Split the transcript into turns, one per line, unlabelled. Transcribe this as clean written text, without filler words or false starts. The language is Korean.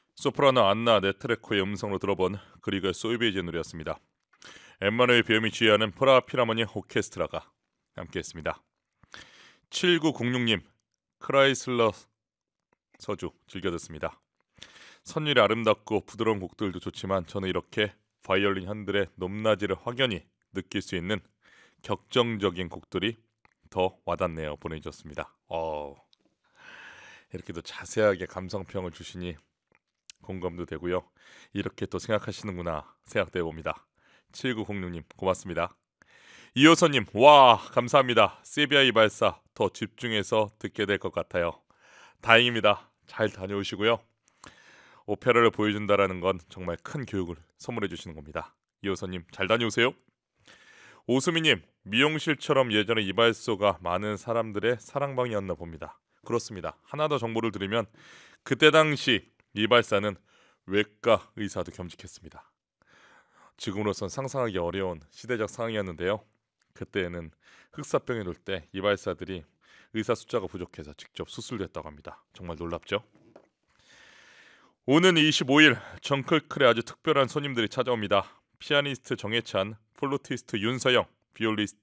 소프라노 안나 네트레코의 음성으로 들어본 그리그의 소이베이제 노래였습니다. 엠마누엘 비염이 지휘하는 프라하 필하모니 오케스트라가 함께했습니다. 7906님 크라이슬러 서주 즐겨 듣습니다. 선율이 아름답고 부드러운 곡들도 좋지만 저는 이렇게 바이올린 현들의 높낮이를 확연히 느낄 수 있는 격정적인 곡들이 더 와닿네요. 보내주셨습니다. 이렇게 또 자세하게 감성평을 주시니 공감도 되고요. 이렇게 또 생각하시는구나 생각돼 봅니다. 7906님 고맙습니다. 이호선님 와 감사합니다. 세비야 발사 더 집중해서 듣게 될 것 같아요. 다행입니다. 잘 다녀오시고요. 오페라를 보여준다라는 건 정말 큰 교육을 선물해 주시는 겁니다. 이호선님 잘 다녀오세요. 오수미님 미용실처럼 예전에 이발소가 많은 사람들의 사랑방이었나 봅니다. 그렇습니다. 하나 더 정보를 드리면 그때 당시 이발사는 외과 의사도 겸직했습니다. 지금으로선 상상하기 어려운 시대적 상황이었는데요. 그때에는 흑사병이 돌 때 이발사들이 의사 숫자가 부족해서 직접 수술됐다고 합니다. 정말 놀랍죠? 오는 25일 정클클에 아주 특별한 손님들이 찾아옵니다. 피아니스트 정해찬, 플루티스트 윤서영, 비올리스트